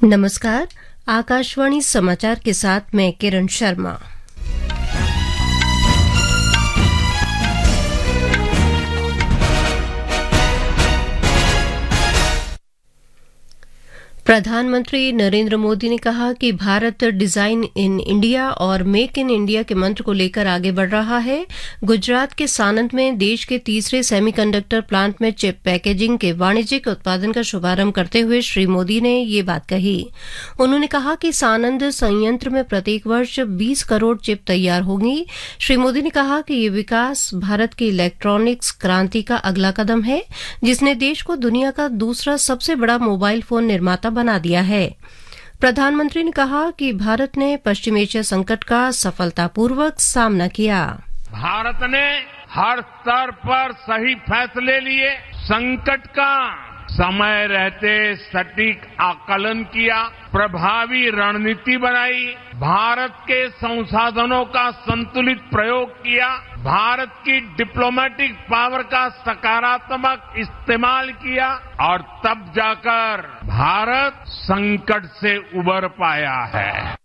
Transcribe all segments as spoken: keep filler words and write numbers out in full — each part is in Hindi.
नमस्कार। आकाशवाणी समाचार के साथ मैं किरण शर्मा। प्रधानमंत्री नरेंद्र मोदी ने कहा कि भारत डिजाइन इन इंडिया और मेक इन इंडिया के मंत्र को लेकर आगे बढ़ रहा है। गुजरात के सानंद में देश के तीसरे सेमीकंडक्टर प्लांट में चिप पैकेजिंग के वाणिज्यिक उत्पादन का शुभारंभ करते हुए श्री मोदी ने ये बात कही। उन्होंने कहा कि सानंद संयंत्र में प्रत्येक वर्ष बीस करोड़ चिप तैयार होंगी। श्री मोदी ने कहा कि ये विकास भारत की इलेक्ट्रॉनिक्स क्रांति का अगला कदम है, जिसने देश को दुनिया का दूसरा सबसे बड़ा मोबाइल फोन निर्माता बना दिया है। प्रधानमंत्री ने कहा कि भारत ने पश्चिम एशिया संकट का सफलतापूर्वक सामना किया। भारत ने हर स्तर पर सही फैसले लिए, संकट का समय रहते सटीक आकलन किया, प्रभावी रणनीति बनाई, भारत के संसाधनों का संतुलित प्रयोग किया, भारत की डिप्लोमेटिक पावर का सकारात्मक इस्तेमाल किया और तब जाकर भारत संकट से उबर पाया है।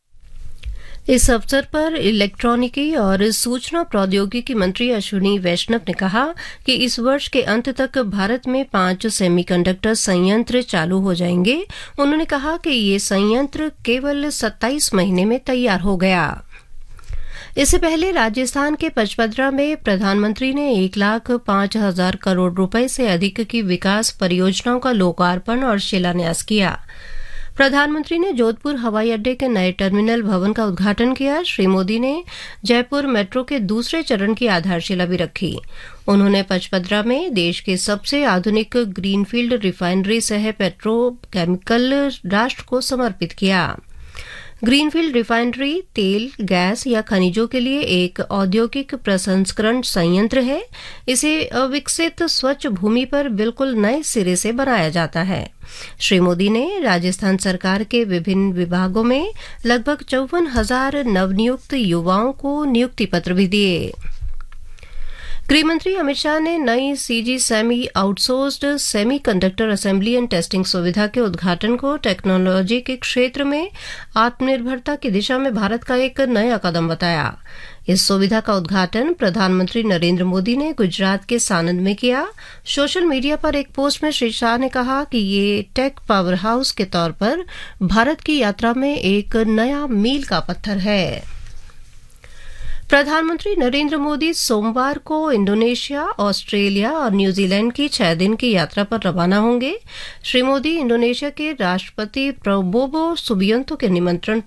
इस अवसर पर इलेक्ट्रॉनिकी और सूचना प्रौद्योगिकी मंत्री अश्विनी वैष्णव ने कहा कि इस वर्ष के अंत तक भारत में पांच सेमीकंडक्टर संयंत्र चालू हो जाएंगे। उन्होंने कहा कि ये संयंत्र केवल सत्ताईस महीने में तैयार हो गया। इससे पहले राजस्थान के पचपदरा में प्रधानमंत्री ने एक लाख पांच हजार करोड़ रुपए से अधिक की विकास परियोजनाओं का लोकार्पण और शिलान्यास किया। प्रधानमंत्री ने जोधपुर हवाई अड्डे के नए टर्मिनल भवन का उद्घाटन किया। श्री मोदी ने जयपुर मेट्रो के दूसरे चरण की आधारशिला भी रखी। उन्होंने पचपदरा में देश के सबसे आधुनिक ग्रीनफील्ड रिफाइनरी सह पेट्रोकेमिकल राष्ट्र को समर्पित किया। ग्रीनफील्ड रिफाइनरी तेल, गैस या खनिजों के लिए एक औद्योगिक प्रसंस्करण संयंत्र है। इसे अविकसित स्वच्छ भूमि पर बिल्कुल नए सिरे से बनाया जाता है। श्री मोदी ने राजस्थान सरकार के विभिन्न विभागों में लगभग चौवन हजार नवनियुक्त युवाओं को नियुक्ति पत्र भी दिए। गृहमंत्री अमित शाह ने नई CG semi outsourced semi conductor assembly and testing सुविधा के उद्घाटन को टेक्नोलॉजी के क्षेत्र में आत्मनिर्भरता की दिशा में भारत का एक नया कदम बताया। इस सुविधा का उद्घाटन प्रधानमंत्री नरेंद्र मोदी ने गुजरात के सानंद में किया। सोशल मीडिया पर एक पोस्ट में श्री शाह ने कहा कि ये टेक पावर हाउस के तौर पर भारत की यात्रा में एक नया मील का पत्थर है। प्रधानमंत्री नरेंद्र मोदी सोमवार को इंडोनेशिया, ऑस्ट्रेलिया और न्यूजीलैंड की छह दिन की यात्रा पर रवाना होंगे। श्री मोदी इंडोनेशिया के राष्ट्रपति प्रबोवो सुबियांतो के निमंत्रण